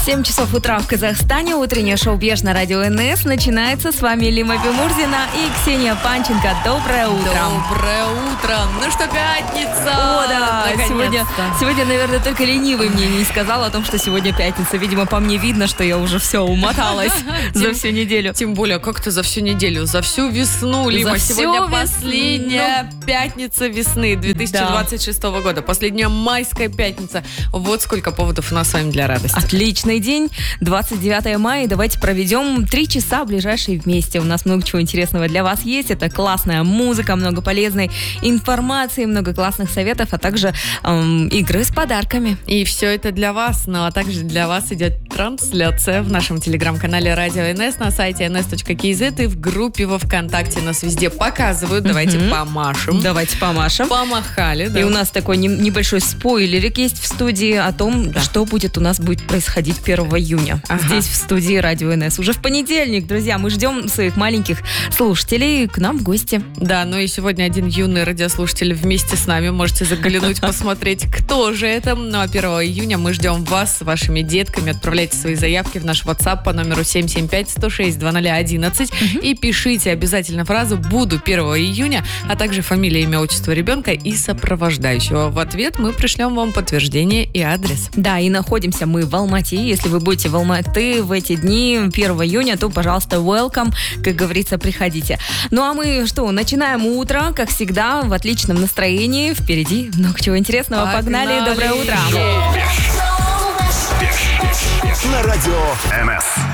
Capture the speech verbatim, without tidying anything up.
семь часов утра в Казахстане. Утреннее шоу «Беж» на радио эн эс начинается. С вами Лима Бимурзина и Ксения Панченко. Доброе утро. Доброе утро. Ну что, пятница. О, да. Сегодня, сегодня, наверное, только ленивый мне не сказал о том, что сегодня пятница. Видимо, по мне видно, что я уже все умоталась за всю неделю. Тем более, как-то за всю неделю, за всю весну, Лима. Сегодня последняя пятница весны две тысячи двадцать шестого года. Последняя майская пятница. Вот сколько поводов у нас с вами для радости. Отличный день, двадцать девятое мая. Давайте проведем три часа ближайшие вместе. У нас много чего интересного для вас есть. Это классная музыка, много полезной информации, много классных советов, а также эм, игры с подарками. И все это для вас. Ну а также для вас идет трансляция в нашем телеграм-канале Радио эн эс, на сайте эн эс точка кей зет и в группе во ВКонтакте. Нас везде показывают. Давайте mm-hmm. помашем. Давайте помашем. Помахали, да. И у нас такой не, небольшой спойлерик есть в студии о том, да. что будет у нас будет происходить первого июня. Ага. Здесь, в студии Радио эн эс. Уже в понедельник, друзья, мы ждем своих маленьких слушателей к нам в гости. Да, ну и сегодня один юный радиослушатель вместе с нами. Можете заглянуть, посмотреть, кто же это. Ну а первого июня мы ждем вас с вашими детками. Отправляйте свои заявки в наш WhatsApp по номеру семь семь пять сто шесть двадцать одиннадцать угу. и пишите обязательно фразу «Буду первого июня», а также фамилия, имя, отчество ребенка и сопровождающего. В ответ мы пришлем вам подтверждение и адрес. Да, и находимся мы в Алмате. Если вы будете в Алматы в эти дни, первого июня, то, пожалуйста, welcome, как говорится, приходите. Ну а мы что, начинаем утро, как всегда, в отличном настроении. Впереди много чего интересного. Погнали. Погнали. Доброе утро. На радио эн эс.